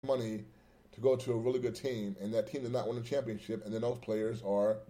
money to go to a really good team, and that team did not win a championship, and then those players are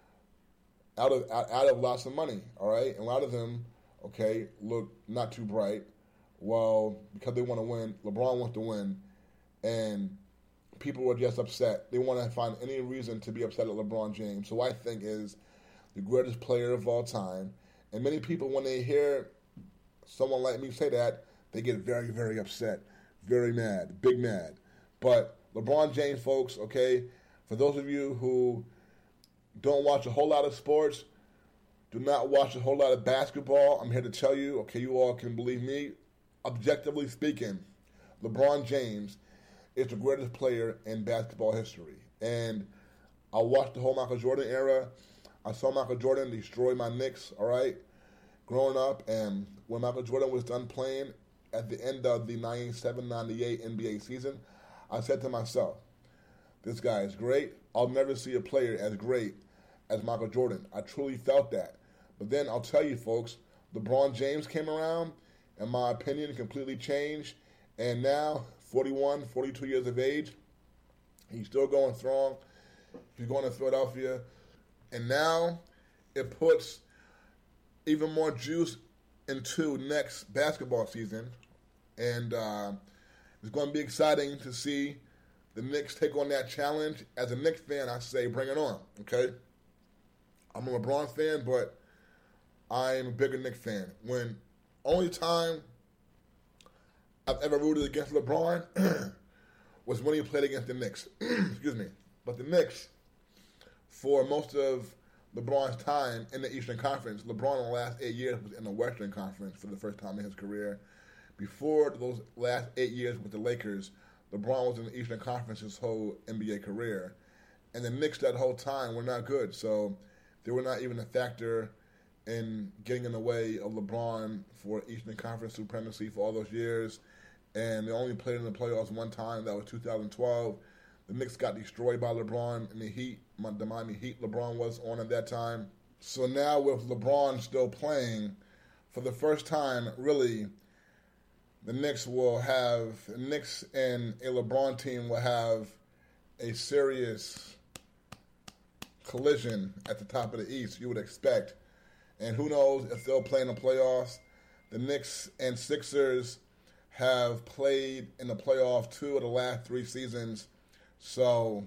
out of lots of money. All right, and a lot of them, okay, look not too bright. Well, because they want to win, LeBron wants to win, and people were just upset. They want to find any reason to be upset at LeBron James, who I think is the greatest player of all time. And many people, when they hear someone like me say that, they get very, very upset, very mad, big mad. But LeBron James, folks, okay, for those of you who don't watch a whole lot of sports, do not watch a whole lot of basketball, I'm here to tell you, okay, you all can believe me, objectively speaking, LeBron James is the greatest player in basketball history. And I watched the whole Michael Jordan era. I saw Michael Jordan destroy my Knicks, all right, growing up. And when Michael Jordan was done playing at the end of the 97-98 NBA season, I said to myself, this guy is great. I'll never see a player as great as Michael Jordan. I truly felt that. But then I'll tell you, folks, LeBron James came around, and my opinion completely changed. And now, 41, 42 years of age, he's still going strong. He's going to Philadelphia. And now it puts even more juice into next basketball season. And it's going to be exciting to see the Knicks take on that challenge. As a Knicks fan, I say bring it on, okay? I'm a LeBron fan, but I'm a bigger Knicks fan. When only time I've ever rooted against LeBron was when he played against the Knicks. Excuse me. But the Knicks, for most of LeBron's time in the Eastern Conference, LeBron in the last 8 years was in the Western Conference for the first time in his career. Before those last 8 years with the Lakers, LeBron was in the Eastern Conference his whole NBA career. And the Knicks that whole time were not good, so they were not even a factor in getting in the way of LeBron for Eastern Conference supremacy for all those years. And they only played in the playoffs one time, that was 2012. The Knicks got destroyed by LeBron in the Heat, the Miami Heat LeBron was on at that time. So now with LeBron still playing, for the first time, really, the Knicks and a LeBron team will have a serious collision at the top of the East, you would expect. And who knows if they'll play in the playoffs. The Knicks and Sixers have played in the playoff 2 of the last 3 seasons. So,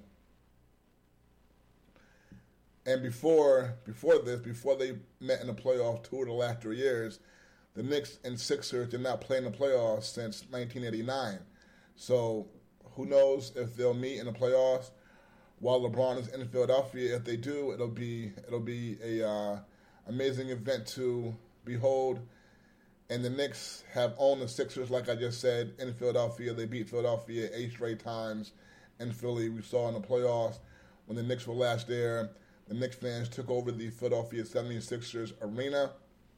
and before they met in the playoff 2 of the last 3 years, the Knicks and Sixers did not play in the playoffs since 1989. So, who knows if they'll meet in the playoffs while LeBron is in Philadelphia. If they do, it'll be a amazing event to behold. And the Knicks have owned the Sixers, like I just said, in Philadelphia. They beat Philadelphia 8 straight times in Philly. We saw in the playoffs when the Knicks were last there, the Knicks fans took over the Philadelphia 76ers arena.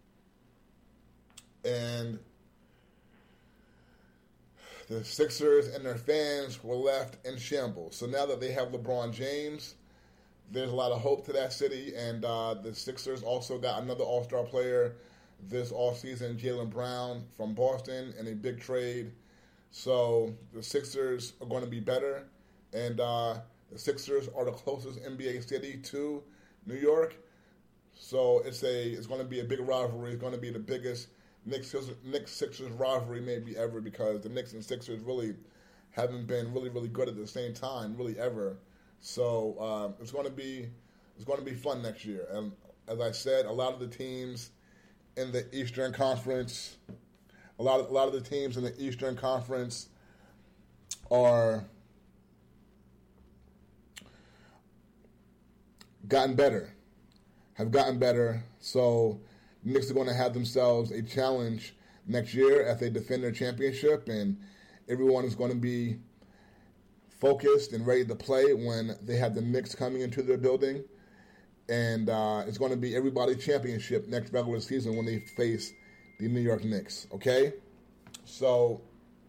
And the Sixers and their fans were left in shambles. So now that they have LeBron James, there's a lot of hope to that city. And the Sixers also got another all-star player this offseason, Jaylen Brown from Boston, in a big trade. So the Sixers are going to be better. And the Sixers are the closest NBA city to New York. So it's going to be a big rivalry. It's going to be the biggest Knicks-Sixers rivalry maybe ever, because the Knicks and Sixers really haven't been really, really good at the same time, really ever. So it's going to be fun next year. And as I said, a lot of the teams in the Eastern Conference, a lot of the teams in the Eastern Conference have gotten better. So the Knicks are going to have themselves a challenge next year as they defend their championship, and everyone is going to be focused and ready to play when they have the Knicks coming into their building. And it's going to be everybody's championship next regular season when they face the New York Knicks, okay? So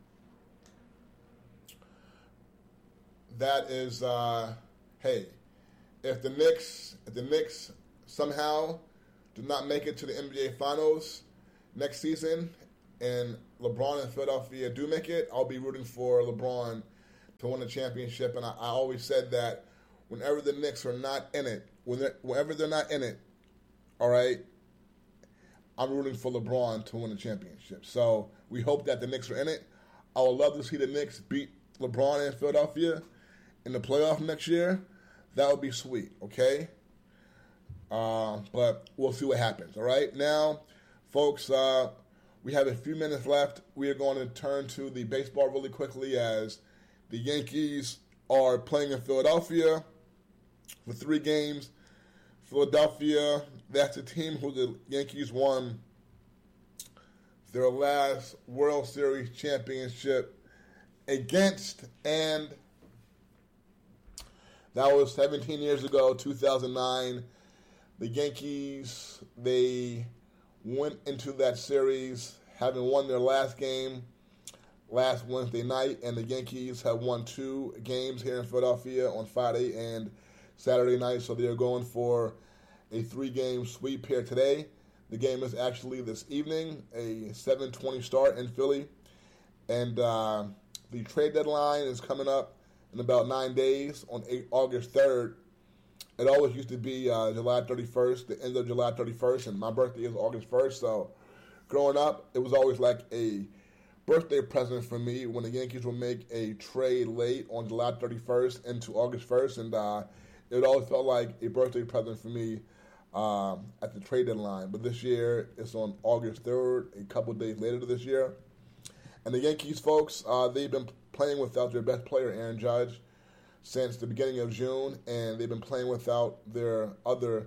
that is, hey, if the Knicks somehow do not make it to the NBA Finals next season and LeBron and Philadelphia do make it, I'll be rooting for LeBron to win a championship. And I always said that whenever the Knicks are not in it, whenever they're not in it, all right, I'm rooting for LeBron to win a championship. So we hope that the Knicks are in it. I would love to see the Knicks beat LeBron in Philadelphia in the playoff next year. That would be sweet, okay? But we'll see what happens, all right? Now, folks, we have a few minutes left. We are going to turn to the baseball really quickly as the Yankees are playing in Philadelphia for 3 games. Philadelphia, that's the team who the Yankees won their last World Series championship against, and that was 17 years ago, 2009. The Yankees, they went into that series having won their last game last Wednesday night, and the Yankees have won 2 games here in Philadelphia on Friday and Saturday night, so they're going for a 3-game sweep here today. The game is actually this evening, a 7:20 start in Philly, and the trade deadline is coming up in about 9 days on August 3rd. It always used to be July 31st, the end of July 31st, and my birthday is August 1st, so growing up, it was always like a birthday present for me when the Yankees would make a trade late on July 31st into August 1st, and it always felt like a birthday present for me at the trade deadline. But this year, it's on August 3rd, a couple days later this year. And the Yankees, folks, they've been playing without their best player, Aaron Judge, since the beginning of June, and they've been playing without their other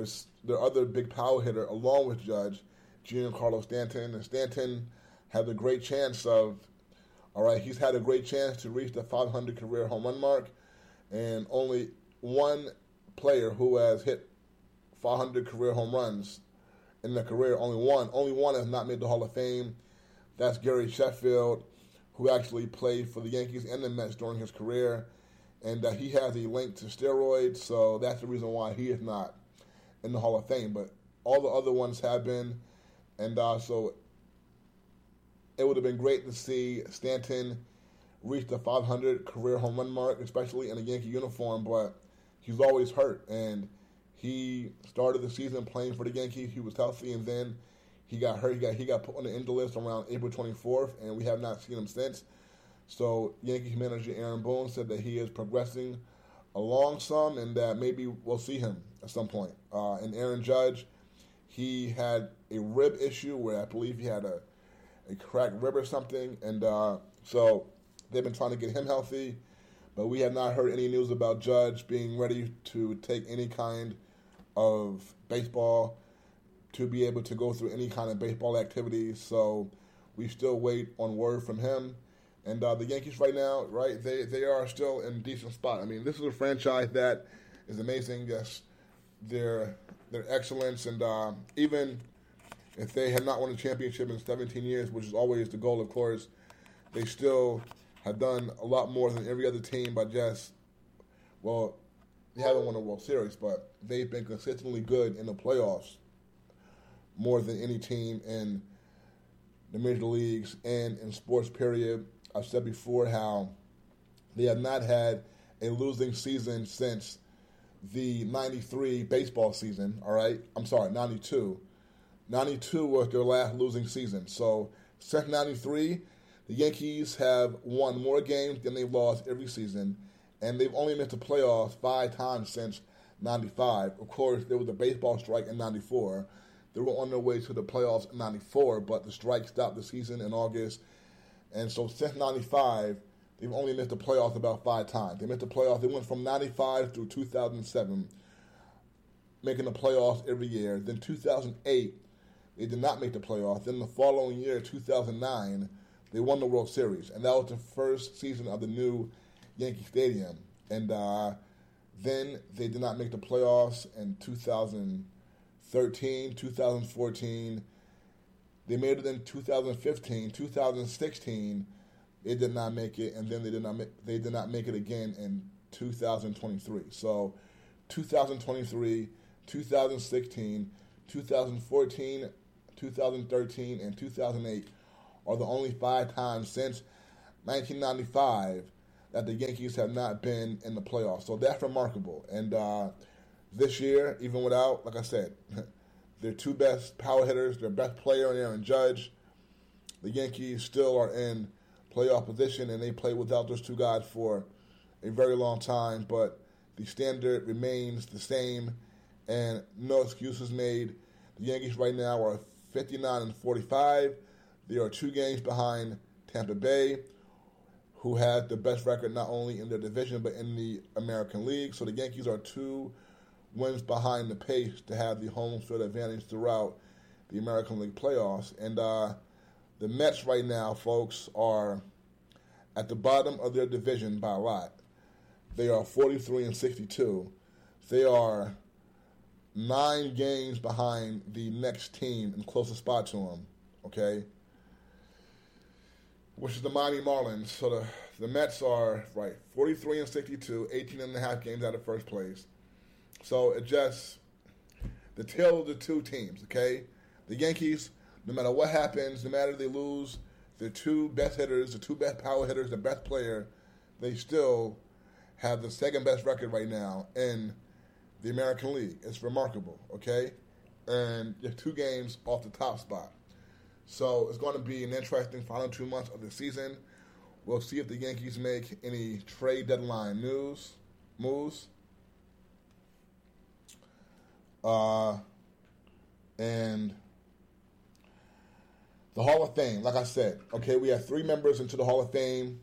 big power hitter along with Judge, Giancarlo Stanton. And Stanton had a great chance he's had a great chance to reach the 500 career home run mark, and only one player who has hit 500 career home runs in their career, only one has not made the Hall of Fame. That's Gary Sheffield, who actually played for the Yankees and the Mets during his career. And he has a link to steroids, so that's the reason why he is not in the Hall of Fame. But all the other ones have been, and so it would have been great to see Stanton reach the 500 career home run mark, especially in a Yankee uniform, but he's always hurt. And he started the season playing for the Yankees. He was healthy, and then he got hurt. He got put on the injured list around April 24th, and we have not seen him since. So Yankees manager Aaron Boone said that he is progressing along some, and that maybe we'll see him at some point. And Aaron Judge, he had a rib issue where I believe he had a cracked rib or something, and so they've been trying to get him healthy, but we have not heard any news about Judge being ready to take any kind of baseball, to be able to go through any kind of baseball activities. So we still wait on word from him. And the Yankees right now, right, they are still in a decent spot. I mean, this is a franchise that is amazing. Yes, their excellence, and even if they have not won a championship in 17 years, which is always the goal, of course, they still have done a lot more than every other team by just, well, they haven't won a World Series, but they've been consistently good in the playoffs more than any team in the major leagues and in sports, period. I've said before how they have not had a losing season since the 93 baseball season, all right? I'm sorry, 92. 92 was their last losing season. So since 93, the Yankees have won more games than they've lost every season, and they've only missed the playoffs 5 times since 95. Of course, there was a baseball strike in 94. They were on their way to the playoffs in 94, but the strike stopped the season in August. And so since 95, they've only missed the playoffs about 5 times. They missed the playoffs. They went from 95 through 2007, making the playoffs every year. Then 2008, they did not make the playoffs. Then the following year, 2009, they won the World Series. And that was the first season of the new Yankee Stadium. And then they did not make the playoffs in 2013, 2014. They made it in 2015, 2016. They did not make it, and then they did not make it again in 2023. So 2023, 2016, 2014, 2013, and 2008 are the only 5 times since 1995 that the Yankees have not been in the playoffs. So that's remarkable. And this year, even without, like I said, their two best power hitters, their best player, Aaron Judge, the Yankees still are in playoff position, and they played without those two guys for a very long time. But the standard remains the same, and no excuses made. The Yankees right now are 59-45. They are 2 games behind Tampa Bay, who has the best record not only in their division but in the American League. So the Yankees are 2 wins behind the pace to have the home field advantage throughout the American League playoffs. And the Mets right now, folks, are at the bottom of their division by a lot. They are 43-62. They are 9 games behind the next team in closest spot to them, okay? Which is the Miami Marlins. So the Mets are, 43-62, 18 and a half games out of first place. So it just, the tale of the two teams, okay? The Yankees, no matter what happens, no matter if they lose their 2 best hitters, the 2 best power hitters, the best player, they still have the second best record right now in the American League. It's remarkable, okay? And they're 2 games off the top spot. So it's going to be an interesting final 2 months of the season. We'll see if the Yankees make any trade deadline moves. And the Hall of Fame, like I said, okay, we have 3 members into the Hall of Fame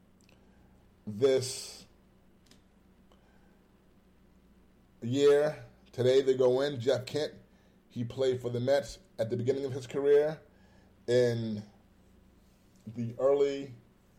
this year. Today they go in. Jeff Kent, he played for the Mets at the beginning of his career in the early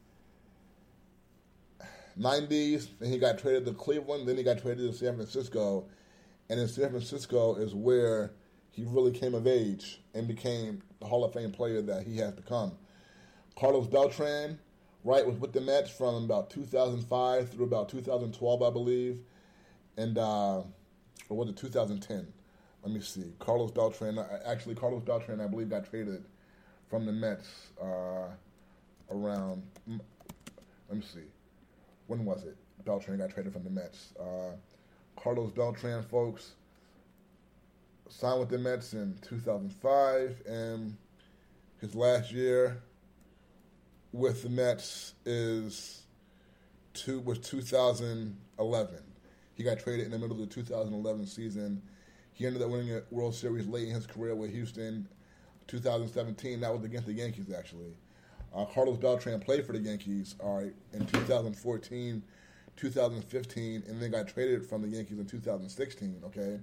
90s. Then he got traded to Cleveland. Then he got traded to San Francisco. And in San Francisco is where he really came of age and became the Hall of Fame player that he has become. Carlos Beltran, was with the Mets from about 2005 through about 2012, I believe. And, or was it 2010? Let me see. Carlos Beltran, I believe, got traded from the Mets around, let me see. When was it? Beltran got traded from the Mets. Carlos Beltran, folks, signed with the Mets in 2005, and his last year with the Mets was 2011. He got traded in the middle of the 2011 season. He ended up winning a World Series late in his career with Houston. 2017, that was against the Yankees, actually. Carlos Beltran played for the Yankees in 2014, 2015, and then got traded from the Yankees in 2016, okay?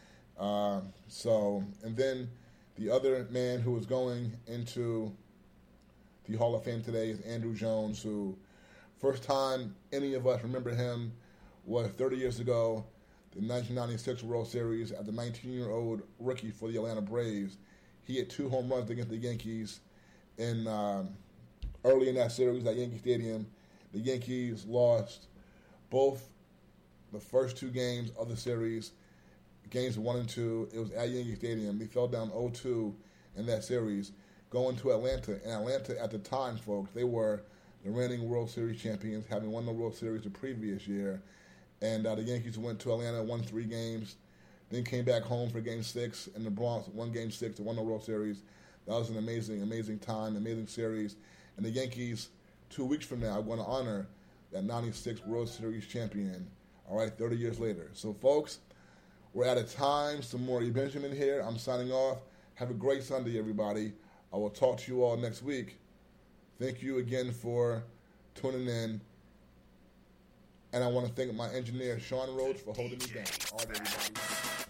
And then the other man who is going into the Hall of Fame today is Andruw Jones, who first time any of us remember him was 30 years ago, the 1996 World Series, as the 19-year-old rookie for the Atlanta Braves. He hit 2 home runs against the Yankees in early in that series at Yankee Stadium. The Yankees lost both the first 2 games of the series, games 1 and 2. It was at Yankee Stadium. They fell down 0-2 in that series, going to Atlanta. And Atlanta, at the time, folks, they were the reigning World Series champions, having won the World Series the previous year. And the Yankees went to Atlanta, won 3 games, then came back home for Game 6, and the Bronx won Game 6 to win the World Series. That was an amazing, amazing time, amazing series. And the Yankees, 2 weeks from now, are going to honor that 96 World Series champion, 30 years later. So, folks, we're out of time. Some more E. Benjamin here. I'm signing off. Have a great Sunday, everybody. I will talk to you all next week. Thank you again for tuning in. And I want to thank my engineer, Sean Rhodes, for holding me down. All right, everybody.